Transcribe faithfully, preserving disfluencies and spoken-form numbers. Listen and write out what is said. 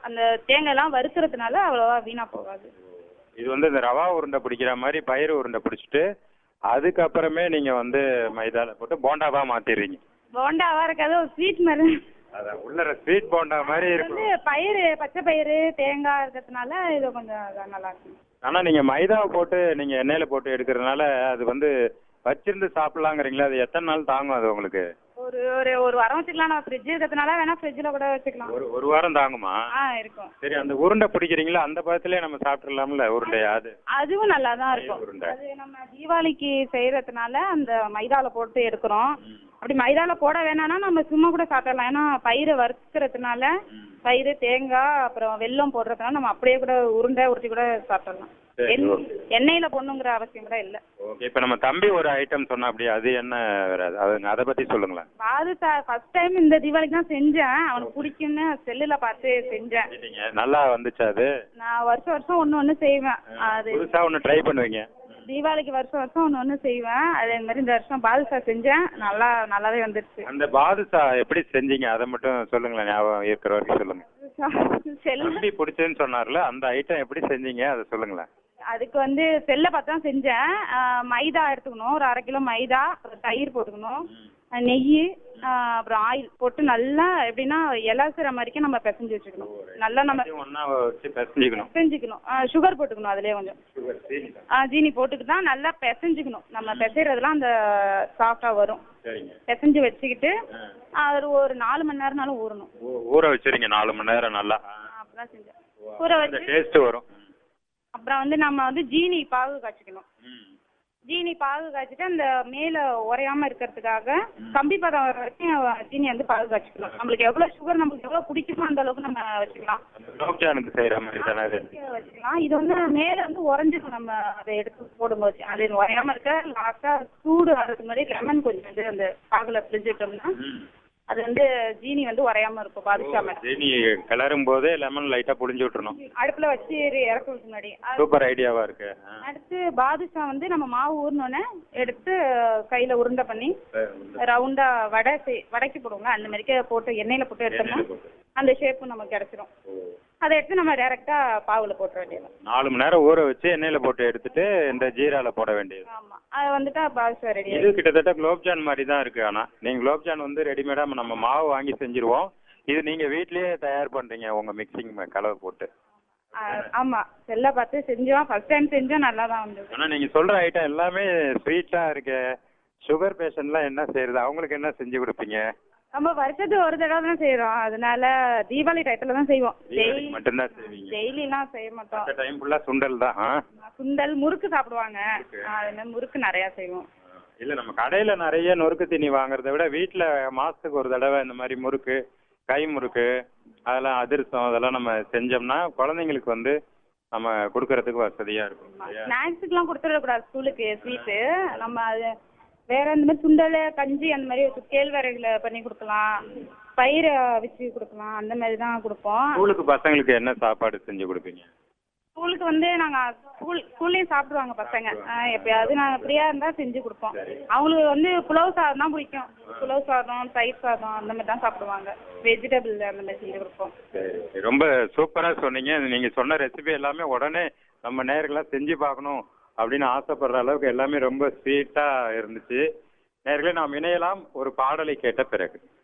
அந்த தேங்காய்லாம் வறுக்கிறதுனால அவ்வளோவா வீணாக போகாது. இது வந்து இந்த ரவா உருண்டை பிடிக்கிற மாதிரி பயிறு உருண்டை பிடிச்சிட்டு அதுக்கப்புறமே நீங்கள் வந்து மைதாவில் போட்டு போண்டாவாக மாற்றிடுறீங்க. போண்டாவா இருக்காது, ஒரு ஸ்வீட் மாதிரி. அதான் உள்ள ஸ்வீட் போண்டா மாதிரி இருக்கும். வந்து பயிறு பச்சை பயிறு தேங்காய் இருக்கிறதுனால இது கொஞ்சம் நல்லா இருக்கும். ஆனால் நீங்கள் மைதாவை போட்டு நீங்கள் எண்ணெயில் போட்டு எடுக்கிறதுனால அது வந்து வச்சிருந்து சாப்பிட்லாங்கிறீங்களா? அது எத்தனை நாள் தாங்கும் அது உங்களுக்கு? ஒரு ஒரு ஒரு வாரம் வச்சுக்கலாம். நான் ஃப்ரிட்ஜ் இருக்கிறதுனால வேணா ஃப்ரிட்ஜில் கூட வச்சுக்கலாம். ஒரு ஒரு வாரம் தாங்குமா? ஆ இருக்கும். சரி, அந்த உருண்டை பிடிக்கிறீங்களா அந்த பதத்திலே நம்ம சாப்பிட்றலாம்ல உருண்டையா? அது அதுவும் நல்லா தான் இருக்கும். அது நம்ம தீபாவளிக்கு செய்யறதுனால அந்த மைதாவில் போட்டு எடுக்கிறோம். அப்படி மைதாவில் போட வேணாம்னா நம்ம சும்மா கூட சாப்பிடலாம். ஏன்னா பயிரை வறுக்கிறதுனால பயிறு தேங்காய் அப்புறம் வெல்லம் போடுறதுனால நம்ம அப்படியே கூட உருண்டை உருட்டி கூட சாப்பிடலாம். எண்ணெயில போடணுங்கிற அவசியம் கூட இல்லை. ஓகே, இப்போ நம்ம தம்பி ஒரு ஐட்டம் சொன்னா அப்படியே அது என்ன வராது, அது அதை பற்றி சொல்லுங்களேன். பாதுஷா ஃபர்ஸ்ட் டைம் இந்த தீபாவளிக்கு தான் செஞ்சேன். அவனுக்கு பிடிக்கும்னு செல்லில் பார்த்து செஞ்சேன். நல்லா வந்துச்சு அது? நான் வருஷம் வருஷம் ஒன்று ஒன்று செய்வேன். அது புதுசாக ஒன்று ட்ரை பண்ணுவீங்க? தீபாவளிக்கு வருஷம் வருஷம் ஒன்று ஒன்று செய்வேன். அதே மாதிரி இந்த வருஷம் பாதுஷா செஞ்சேன். நல்லா நல்லாவே வந்துருச்சு. அந்த பாதுஷா எப்படி செஞ்சீங்க அதை மட்டும் சொல்லுங்களேன், ஞாபகம் இருக்கிற வரைக்கும் சொல்லுங்க. செல்வி பிடிச்சதுன்னு சொன்னார்ல, அந்த ஐட்டம் எப்படி செஞ்சீங்க அதை சொல்லுங்களேன். அதுக்கு வந்து செல்லை பார்த்து தான் செஞ்சேன். மைதா எடுத்துக்கணும், ஒரு அரை கிலோ மைதா, தயிர் போட்டுக்கணும், நெய், அப்புறம் ஆயில் போட்டு நல்லா எப்படின்னா எலாசுற மாதிரிக்கு நம்ம பிசைஞ்சு வச்சுக்கணும். நல்லா நம்ம பிசைஞ்சிக்கணும். பிசைஞ்சிக்கணும் சுகர் போட்டுக்கணும், அதுலேயே கொஞ்சம் ஜீனி போட்டுக்கிட்டா நல்லா பிசைஞ்சிக்கணும். நம்ம பிசைறதுலாம் அந்த சாஃப்டாக வரும். பிசைஞ்சு வச்சுக்கிட்டு அது ஒரு நாலு மணி நேரம்னாலும் ஊறணும். ஊற வச்சிருங்க நாலு மணி நேரம் நல்லா. அப்படிதான் செஞ்சேன். ஊற வச்சு டேஸ்ட் வரும். அப்புறம் வந்து நம்ம வந்து ஜீனி பாகு காய்ச்சிக்கணும். ஜீனி பாகு காய்ச்சிட்டு அந்த மேலே உரையாம இருக்கிறதுக்காக கம்பி பதம் வர வரைக்கும் ஜீனி வந்து பாகு காய்ச்சிக்கணும். நம்மளுக்கு எவ்வளோ சுகர் நம்மளுக்கு எவ்வளோ பிடிக்குமோ அந்த அளவுக்கு நம்ம வச்சுக்கலாம். வச்சுக்கலாம். இது வந்து மேலே வந்து உறைஞ்சிடும். நம்ம அதை எடுத்து போடும்போது அது உரையாம இருக்க லாஸ்ட்டாக சூடு வர்றதுக்கு முன்னாடி லெமன் கொஞ்சம் வந்து அந்த பாகுல பிரிஞ்சுட்டோம்னா அது வந்து ஜீனி வந்து உரையாம இருக்கும். பாதுஷா மேல ஜீனி கிளறும் போதே லெமன் லைட்டா புளிஞ்சு விட்டுறணும் அடுப்புல வச்சு இறக்குறதுக்கு முன்னாடி. சூப்பர் ஐடியாவா இருக்கு. அடுத்து பாதுஷா வந்து நம்ம மாவு ஊறினோடனே எடுத்து கையில உருண்டை பண்ணி ரவுண்டா வடை வடைக்கு போடுவோங்க, அந்த மாதிரிக்கே போட்டு எண்ணெயில போட்டு எடுத்தோம்னா அந்த ஷேப்பு நமக்கு கிடைச்சிரும். அதை எடுத்து நம்ம டைரக்டா பாவுல போட்டுற வேண்டியது. நாலு மணி நேரம் ஊற வச்சு எண்ணெயில போட்டு எடுத்துட்டு இந்த ஜீரால போட வேண்டியது. ஆமா, அது வந்துட்டா பாதுஷா ரெடி. இது கிட்டத்தட்ட குலோப்ஜான் மாதிரி தான் இருக்கு. ஆனா நீங்க குலோப்ஜான் வந்து ரெடிமேடா நம்ம மாவு வாங்கி செஞ்சிருவோம். இது நீங்க வீட்லயே தயார் பண்றீங்க உங்க மிக்சிங் கலவை போட்டு? ஆமா, செல்ல பார்த்து செஞ்சோம். ஃபர்ஸ்ட் டைம் செஞ்சோம், நல்லா தான் வந்தது. ஆனா நீங்க சொல்ற ஐட்டம் எல்லாமே ஸ்வீட்டா இருக்கு. சுகர் பேஷண்ட்லாம் என்ன செய்யறது, அவங்களுக்கு என்ன செஞ்சு கொடுப்பீங்க? நம்ம வருஷத்துக்கு ஒரு தடவை தான் செய்யறோம், அதனால தீபாவளி டயத்துல தான் செய்வோம். டெய்லி மட்டும்தான் செய்வீங்க? டெய்லிலாம் செய்ய மாட்டோம். அந்த டைம் ஃபுல்லா சுண்டல் தான். சுண்டல் முறுக்கு சாப்பிடுவாங்க, அதனால முறுக்கு நிறைய செய்வோம். இல்ல நம்ம கடையில நிறைய நொறுக்கு தீனி வாங்குறத விட வீட்டுல மாசத்துக்கு ஒரு தடவை இந்த மாதிரி முறுக்கு, கை முறுக்கு, அதெல்லாம் அதிரசம் அதெல்லாம் நம்ம செஞ்சோம்னா குழந்தைங்களுக்கு வந்து நம்ம கொடுக்கறதுக்கு வசதியா இருக்கும். ஸ்நாக்ஸுக்குலாம் கொடுத்துடக்கூடாது ஸ்கூலுக்கு ஸ்வீட்டு. நம்ம அது வேற இந்த மாதிரி சுண்டல் கஞ்சி அந்த மாதிரி கேழ்வரகுல பண்ணி கொடுக்கலாம், பயிரை வச்சு கொடுக்கலாம், அந்த மாதிரி தான் கொடுப்போம். ஸ்கூலுக்கு பசங்களுக்கு என்ன சாப்பாடு செஞ்சு கொடுப்பீங்க? ஸ்கூலுக்கு வந்து நாங்கள் ஸ்கூல் ஸ்கூல்லையும் சாப்பிடுவாங்க பசங்க. எப்பயாவது நாங்கள் ஃப்ரீயாக இருந்தால் செஞ்சு கொடுப்போம். அவங்களுக்கு வந்து புலவு சாதம் தான் பிடிக்கும். புலவு சாதம், தயிர் சாதம் அந்த மாதிரி தான் சாப்பிடுவாங்க. வெஜிடபிள் அந்த மாதிரி செஞ்சு கொடுப்போம். சரி, ரொம்ப சூப்பராக சொன்னீங்க. நீங்கள் சொன்ன ரெசிபி எல்லாமே உடனே நம்ம நேயர்களாக செஞ்சு பார்க்கணும் அப்படின்னு ஆசைப்படுற அளவுக்கு எல்லாமே ரொம்ப ஸ்வீட்டாக இருந்துச்சு. நேயர்களே நாம் இணையலாம் ஒரு பாடலை கேட்ட பிறகு.